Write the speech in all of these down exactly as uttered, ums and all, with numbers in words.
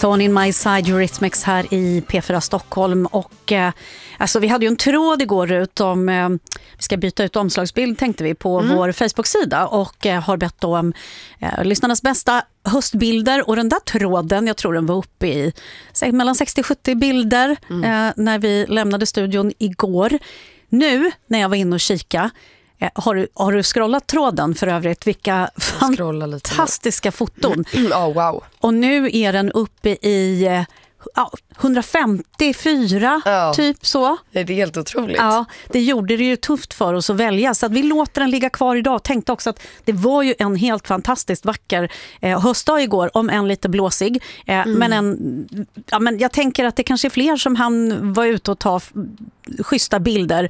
Thorn in my side, Eurythmics här i P fyra Stockholm. Och eh, alltså vi hade ju en tråd igår ut om eh, vi ska byta ut omslagsbild, tänkte vi, på mm. vår Facebook-sida, och eh, har bett om eh, lyssnarnas bästa höstbilder, och den där tråden, jag tror den var uppe i mellan sextio till sjuttio bilder mm. eh, när vi lämnade studion igår. Nu när jag var inne och kika, eh, har, du, har du scrollat tråden för övrigt? Vilka fantastiska foton. Oh, wow. Och nu är den uppe i eh, ja, hundrafemtiofyra ja. typ så. Det är helt otroligt. Ja, det gjorde det ju tufft för oss att välja, så att vi låter den ligga kvar idag. Tänkte också att det var ju en helt fantastiskt vacker eh, höstdag igår, om en lite blåsig. Eh, mm. Men, en, ja, men jag tänker att det kanske är fler som han var ute och ta f- schyssta bilder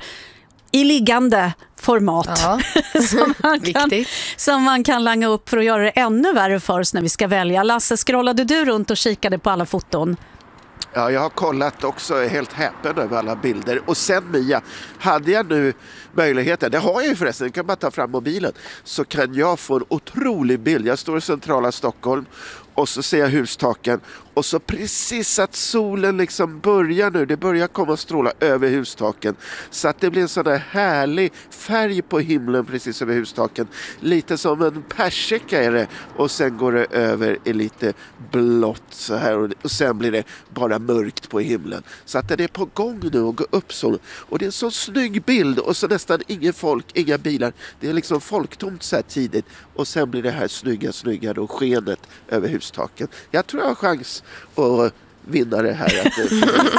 i liggande format ja. som, man kan, som man kan langa upp för att göra det ännu värre för oss när vi ska välja. Lasse, scrollade du runt och kikade på alla foton? Ja, jag har kollat också, helt häpen över alla bilder. Och sen, Mia, hade jag nu möjligheten, det har jag ju förresten, jag kan bara ta fram mobilen, så kan jag få en otrolig bild. Jag står i centrala Stockholm och så ser jag hustaken, och så precis att solen liksom börjar nu, det börjar komma stråla över hustaken, så att det blir en sån där härlig färg på himlen precis över hustaken, lite som en persika är det, och sen går det över i lite blått så här, och sen blir det bara mörkt på himlen, så att det är på gång nu och går upp sol, och det är en så snygg bild, och så nästan ingen folk, inga bilar, det är liksom folktomt så här tidigt, och sen blir det här snygga, snygga då skenet över hustaken. Jag tror jag har chans att vinna det här, att det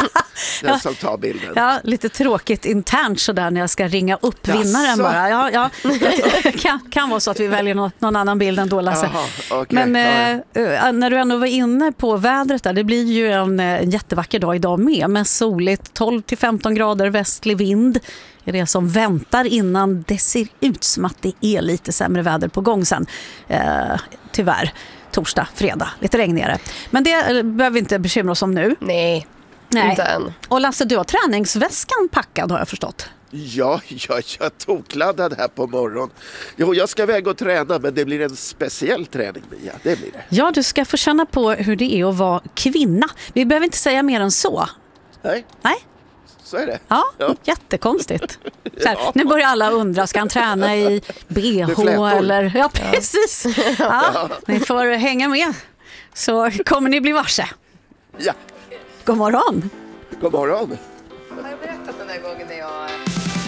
den ja, som tar bilden. Ja, lite tråkigt internt så där när jag ska ringa upp Jaså. vinnaren bara. Ja, ja, det kan, kan vara så att vi väljer någon, någon annan bild än då, Lasse. Jaha, okay. Men äh, när du ändå var inne på vädret där, det blir ju en, en jättevacker dag idag med, med soligt, tolv till femton grader, västlig vind. Det är det som väntar innan det ser ut som att det är lite sämre väder på gång sen. Eh, tyvärr. Torsdag, fredag, lite regnigare. Men det behöver vi inte bekymra oss om nu. Nej, Nej. inte än. Och Lasse, du har träningsväskan packad, har jag förstått. Ja, ja, jag är tokladdad här på morgon. Jo, jag ska väga och träna, men det blir en speciell träning, Mia. Det blir det. Ja, du ska få känna på hur det är att vara kvinna. Vi behöver inte säga mer än så. Nej. Nej. Så är det. Ja, ja. Jättekonstigt. Så här, ja. Nu börjar alla undra, ska han träna i B H eller... Ja, precis. Ja. Ja. Ni får hänga med, så kommer ni bli varse. Ja. God morgon. God morgon. Har jag berättat den här gången